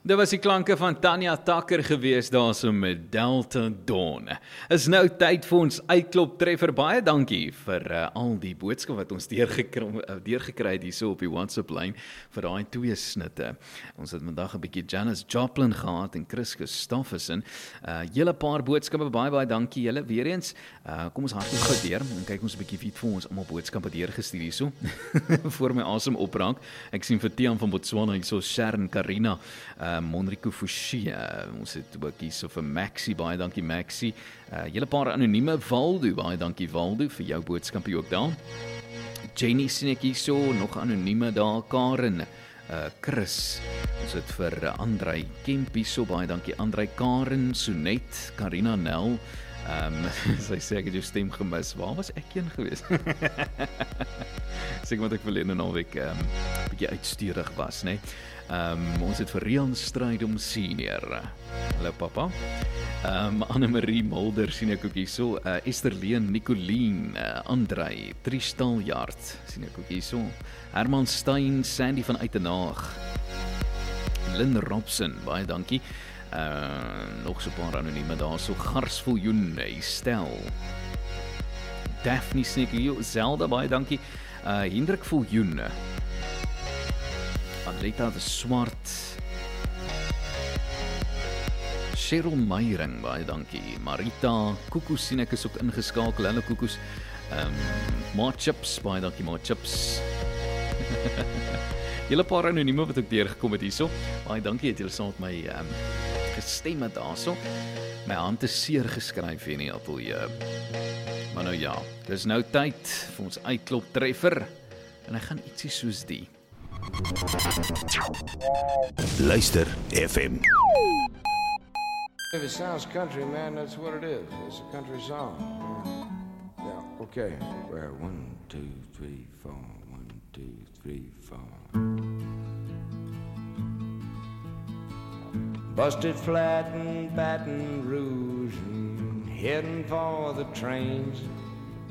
Dit was die klanke van Tanya Tucker gewees daarso met Delta Dawn. Is nou tyd vir ons uitklop treffer. Baie dankie vir al die boodskap wat ons deurgekry het hierso op die WhatsApp lyn vir daai twee snitte. Ons het vandag 'n bietjie Janis Joplin gehad en Chris Christofferson. Julle paar boodskappe, baie dankie julle. Weer eens, kom ons hardloop gou deur en kyk ons 'n bietjie wie het vir ons almal boodskappe deurgestuur hierso. Voor my asem opraak. Ek sien vir Tiaan van Botswana hierso, Sharon, Karina, Monrico Fouché, ons het ook hier so vir Maxie, baie dankie Maxie, julle paar anonieme, Waldo, baie dankie Waldo, vir jou boodskapie ook daar, Jenny sien ek hier so, nog anonieme daar, Karen, Chris, ons het vir Andrei Kemp hier so, baie dankie Andrei, Karen, Sonet, Karina Nel, sy sê ek het jou stem gemis, waar was ek een gewees? Sê wat ek verlede naweek bietjie uitstuurig was, nee. Ons het vir Rian Strydom Senior. Hallo papa. Annemarie Mulder sien ek ook hierso. Esther Leen, Nicolien, Andrei, Tristaljard sien ek ook hierso. Herman Stein, Sandy van Uitenaag. Lynn Robson, baie dankie. Nog so 'n paar anonieme daar, so Garsviljoen, Stel. Daphne sien ek hier, Zelda, baie dankie. Hendrik Viljoen. Aleta de Swart, Cheryl Meyring, baie dankie, Marita, Koekoes sien ek is ook ingeskakel, hulle Koekoes, Ma Chips, baie dankie Ma Chips, julle paar anonieme wat ook deurgekom het hierso, baie dankie het julle saam met my gestem het daarso, my hand is seer geskryf hier in die ateljee, maar nou ja, dis nou tyd vir ons uitklop treffer, en ek gaan ietsie soos die. Luister FM. If it sounds country, man, that's what it is. It's a country song. Yeah, okay. Well, 1, 2, 3, 4. 1, 2, 3, 4. Busted flat in Baton Rouge and heading for the trains.